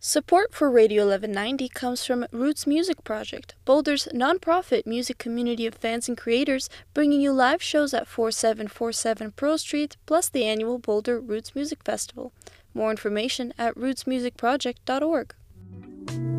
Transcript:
Support for Radio 1190 comes from Roots Music Project, Boulder's nonprofit music community of fans and creators, bringing you live shows at 4747 Pearl Street, plus the annual Boulder Roots Music Festival. More information at rootsmusicproject.org.